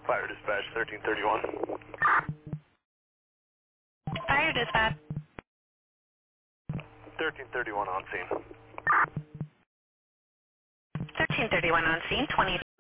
Fire dispatch 1331. Fire dispatch. 1331 on scene. 1331 on scene, 20.